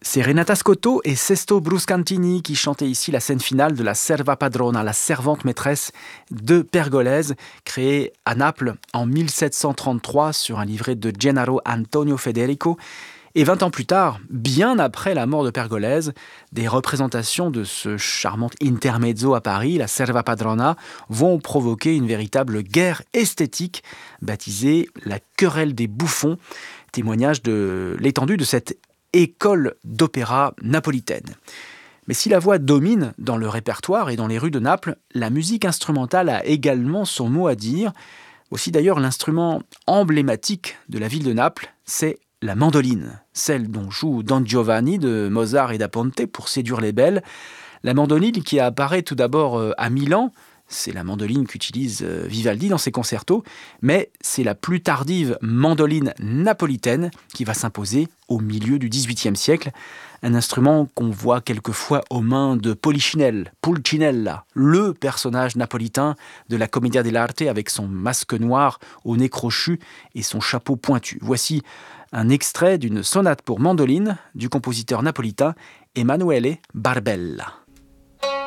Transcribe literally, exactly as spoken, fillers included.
C'est Renata Scotto et Sesto Bruscantini qui chantaient ici la scène finale de la Serva Padrona, la servante maîtresse de Pergolèse, créée à Naples en mille sept cent trente-trois sur un livret de Gennaro Antonio Federico. Et vingt ans plus tard, bien après la mort de Pergolèse, des représentations de ce charmant intermezzo à Paris, la Serva Padrona, vont provoquer une véritable guerre esthétique baptisée la querelle des bouffons, témoignage de l'étendue de cette école d'opéra napolitaine. Mais si la voix domine dans le répertoire et dans les rues de Naples, la musique instrumentale a également son mot à dire. Aussi d'ailleurs l'instrument emblématique de la ville de Naples, c'est la mandoline, celle dont joue Don Giovanni de Mozart et da Ponte pour séduire les belles. La mandoline qui apparaît tout d'abord à Milan, c'est la mandoline qu'utilise Vivaldi dans ses concertos, mais c'est la plus tardive mandoline napolitaine qui va s'imposer au milieu du dix-huitième siècle. Un instrument qu'on voit quelquefois aux mains de Polichinelle, Pulcinella, le personnage napolitain de la Commedia dell'arte avec son masque noir au nez crochu et son chapeau pointu. Voici un extrait d'une sonate pour mandoline du compositeur napolitain Emanuele Barbella.